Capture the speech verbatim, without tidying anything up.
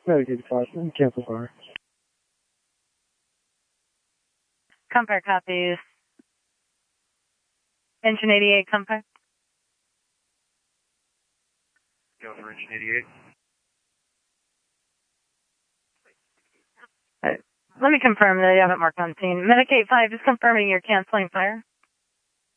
Medicaid five, cancel fire. Compare copies. Engine eighty-eight, compare. Go for engine eighty-eight. Right. Let me confirm that you haven't marked on scene. Medicaid five is confirming you're canceling fire.